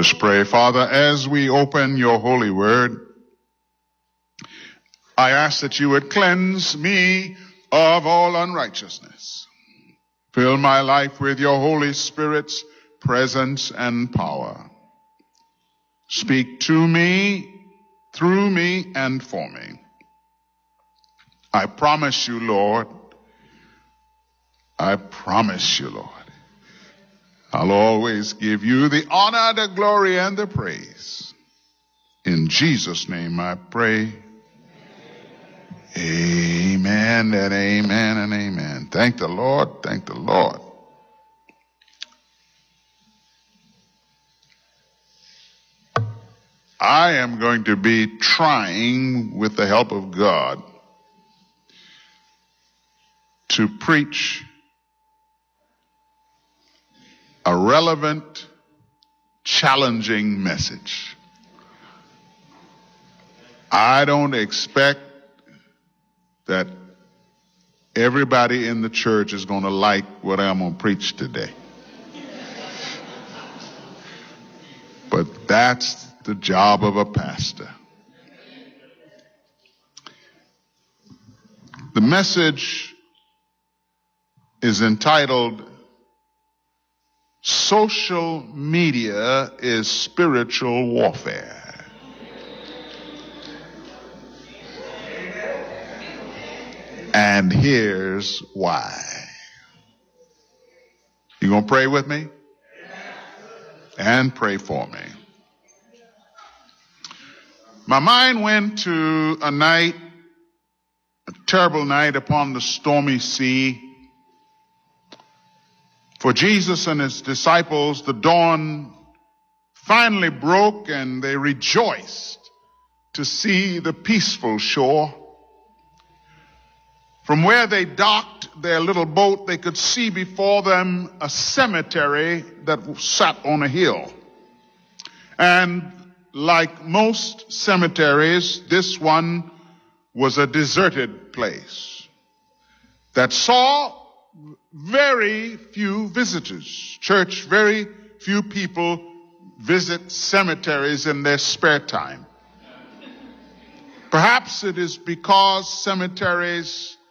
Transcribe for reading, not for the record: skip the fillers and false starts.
us pray. Father, as we open your holy word, I ask that you would cleanse me of all unrighteousness. Fill my life with your Holy Spirit's presence and power. Speak to me, through me, and for me. I promise you, Lord, I'll always give you the honor, the glory, and the praise. In Jesus' name I pray. Amen and amen and amen. Thank the Lord. Thank the Lord. I am going to be trying, with the help of God, to preach a relevant, challenging message. I don't expect that everybody in the church is going to like what I'm going to preach today. But that's the job of a pastor. The message is entitled, Social Media is Spiritual Warfare. And here's why. You gonna pray with me? And pray for me. My mind went to a night, a terrible night upon the stormy sea. For Jesus and his disciples, the dawn finally broke and they rejoiced to see the peaceful shore. From where they docked their little boat, they could see before them a cemetery that sat on a hill. And like most cemeteries, this one was a deserted place that saw very few visitors. Church, very few people visit cemeteries in their spare time. Perhaps it is because cemeteries